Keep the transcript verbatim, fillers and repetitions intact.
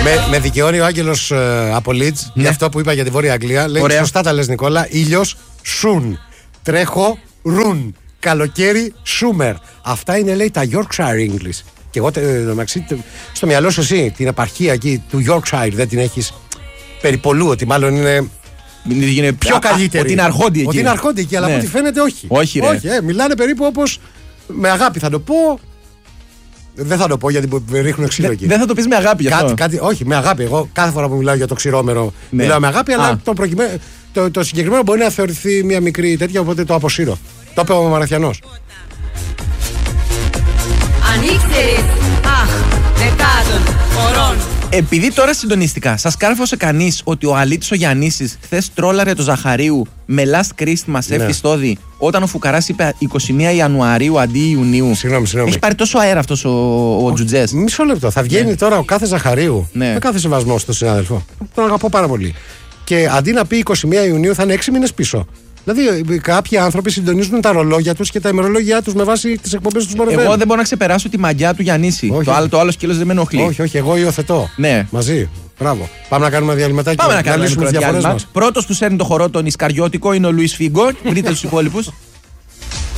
με, με δικαιώνει ο Άγγελος ε, από Leeds, Ναι. για αυτό που είπα για τη Βόρεια Αγγλία. Λέει: Ωραία. σωστά τα λες, Νικόλα. Ήλιος, σουν. Τρέχω, ρουν. Καλοκαίρι, σούμερ. Αυτά είναι, λέει, τα Yorkshire English. Και εγώ, μεταξύ, στο μυαλό σου εσύ, την επαρχία εκεί του Yorkshire δεν την έχεις περιπολού, ότι μάλλον είναι. Είναι Πιο καλύτερη. Ότι είναι αρχόντι εκεί. Ότι είναι αρχόντι εκεί, αλλά Ναι. από ό,τι φαίνεται όχι. Όχι, ρε. όχι ε, μιλάνε περίπου όπως. Με αγάπη θα το πω. Δεν θα το πω γιατί ρίχνουν ξύλο εκεί. Δεν θα το πεις με αγάπη γι' αυτό. Κάτι, κάτι, όχι, με αγάπη. Εγώ κάθε φορά που μιλάω για το ξηρόμερο Ναι. μιλάω με αγάπη, αλλά Α. το, προκειμέ... το, το συγκεκριμένο μπορεί να θεωρηθεί μια μικρή τέτοια, οπότε το αποσύρω. Το είπε ο Μαραθιανός. Αν ήξερες, αχ, δεκάδων χωρών. Επειδή τώρα συντονιστικά σας κάρφωσε κανείς ότι ο Αλήτης ο Γιαννίσης χθες τρόλαρε το Ζαχαρίου με Last Christmas Ναι. έφη στόδι όταν ο Φουκαράς είπε είκοσι μία Ιανουαρίου αντί Ιουνίου. Συγγνώμη, συγγνώμη. Έχει πάρει τόσο αέρα αυτός ο, ο Τζουτζές. Μισό λεπτό. Θα βγαίνει Ναι. τώρα ο κάθε Ζαχαρίου. Ναι. Με κάθε σεβασμό στον συνάδελφο. Τον αγαπώ πάρα πολύ. Και αντί να πει είκοσι μία Ιουνίου θα είναι έξι μήνες πίσω. Δηλαδή, κάποιοι άνθρωποι συντονίζουν τα ρολόγια τους και τα ημερολόγια τους με βάση τις εκπομπές του Μορφέ. Εγώ δεν μπορώ να ξεπεράσω τη μαγιά του Γιαννίση. Όχι. Το άλλο, το άλλο σκύλος δεν με ενοχλεί. Όχι, όχι, εγώ υιοθετώ. Ναι. Μαζί. Μπράβο. Πάμε να κάνουμε διαλυματάκι. Πάμε να κάνουμε λύσουμε ένα τις μικρό διαφορές διάλειμμα. μας. Πρώτος που σέρνει το χορό τον Ισκαριώτικο είναι ο Λουίς Φίγκο. Βρείτε τους υπόλοιπους.